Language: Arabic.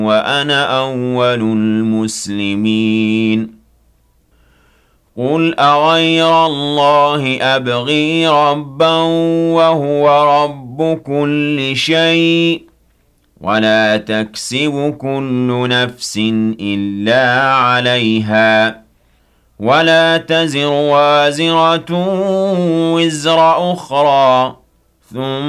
وأنا أول المسلمين قل أغير الله أبغي ربا وهو رب كل شيء ولا تكسب كل نفس إلا عليها ولا تزر وازرة وزر أخرى ثم